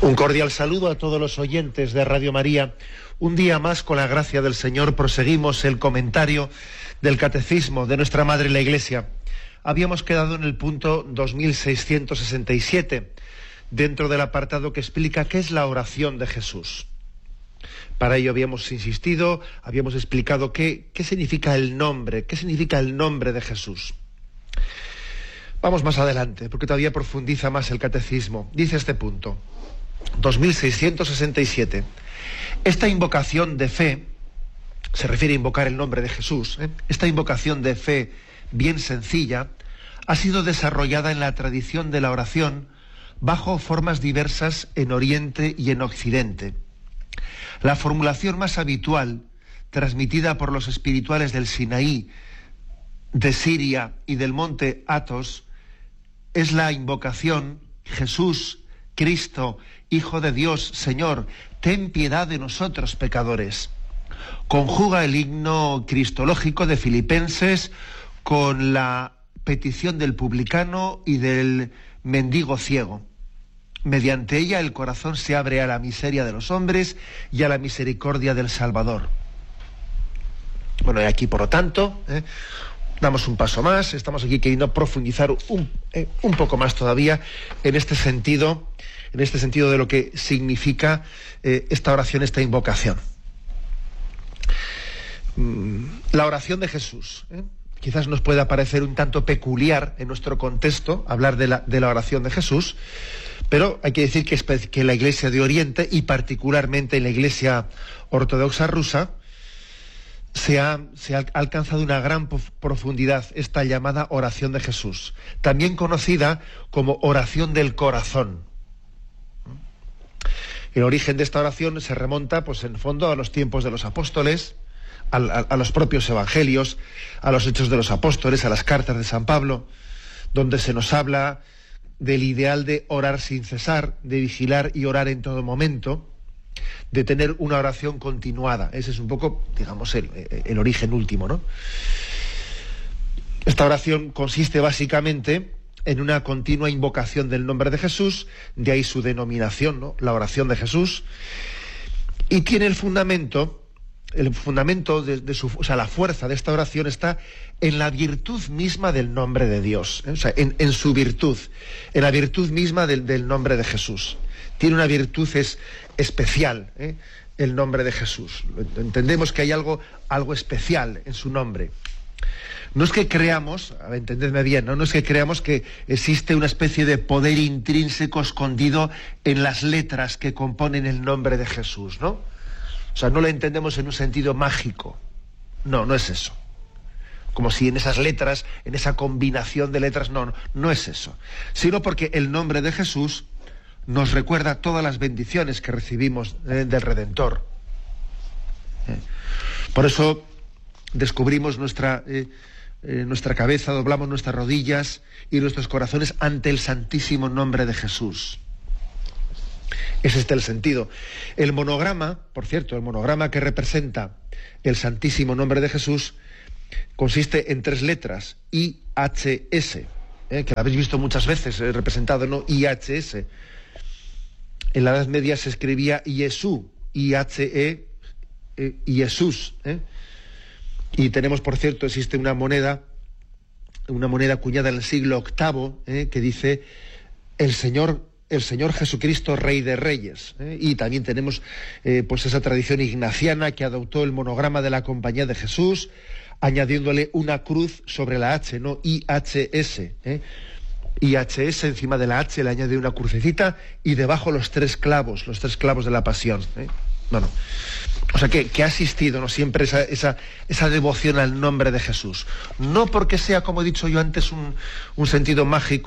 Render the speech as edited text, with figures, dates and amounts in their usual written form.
Un cordial saludo a todos los oyentes de Radio María. Un día más, con la gracia del Señor, proseguimos el comentario del Catecismo de nuestra Madre la Iglesia. Habíamos quedado en el punto 2667, dentro del apartado que explica qué es la oración de Jesús. Para ello habíamos insistido, habíamos explicado qué significa el nombre, qué significa el nombre de Jesús. Vamos más adelante, porque todavía profundiza más el Catecismo. Dice este punto, 2667. Esta invocación de fe, se refiere a invocar el nombre de Jesús, esta invocación de fe bien sencilla, ha sido desarrollada en la tradición de la oración bajo formas diversas en Oriente y en Occidente. La formulación más habitual, transmitida por los espirituales del Sinaí, de Siria y del monte Athos, es la invocación: Jesús, Cristo, Hijo de Dios, Señor, ten piedad de nosotros pecadores. Conjuga el himno cristológico de Filipenses con la petición del publicano y del mendigo ciego. Mediante ella el corazón se abre a la miseria de los hombres y a la misericordia del Salvador. Bueno, y aquí, por lo tanto, damos un paso más, estamos aquí queriendo profundizar un poco más todavía en este sentido de lo que significa esta oración, esta invocación. La oración de Jesús. Quizás nos pueda parecer un tanto peculiar en nuestro contexto hablar de la oración de Jesús, pero hay que decir que la Iglesia de Oriente, y particularmente en la Iglesia ortodoxa rusa, se ha alcanzado una gran profundidad esta llamada oración de Jesús, también conocida como oración del corazón. El origen de esta oración se remonta, pues en el fondo, a los tiempos de los apóstoles, a los propios evangelios, a los hechos de los apóstoles, a las cartas de San Pablo, donde se nos habla del ideal de orar sin cesar, de vigilar y orar en todo momento, de tener una oración continuada. Ese es un poco, digamos, el origen último, ¿no? Esta oración consiste básicamente en una continua invocación del nombre de Jesús, de ahí su denominación, ¿no? La oración de Jesús, y tiene el fundamento de su, o sea, la fuerza de esta oración está en la virtud misma del nombre de Dios, o sea, en su virtud, en la virtud misma del nombre de Jesús. Tiene una virtud especial, el nombre de Jesús. Entendemos que hay algo especial en su nombre. No es que creamos, entendedme bien, no es que creamos que existe una especie de poder intrínseco escondido en las letras que componen el nombre de Jesús, ¿no? O sea, no lo entendemos en un sentido mágico. No es eso. Como si en esas letras, en esa combinación de letras, no es eso. Sino porque el nombre de Jesús nos recuerda todas las bendiciones que recibimos del Redentor. Por eso descubrimos nuestra cabeza, doblamos nuestras rodillas y nuestros corazones ante el santísimo nombre de Jesús. Es este el sentido. El monograma, por cierto, el monograma que representa el santísimo nombre de Jesús consiste en 3 letras, IHS, que lo habéis visto muchas veces representado, ¿no? IHS. En la Edad Media se escribía Jesús, IHE, Jesús. Y tenemos, por cierto, existe una moneda acuñada en el siglo VIII, que dice el Señor Jesucristo, Rey de Reyes. Y también tenemos pues esa tradición ignaciana que adoptó el monograma de la Compañía de Jesús, añadiéndole una cruz sobre la H, ¿no? IHS. IHS, encima de la H le añade una crucecita y debajo los 3 clavos de la pasión. Bueno, o sea que ha existido, ¿no?, siempre esa devoción al nombre de Jesús. No porque sea, como he dicho yo antes, un sentido mágico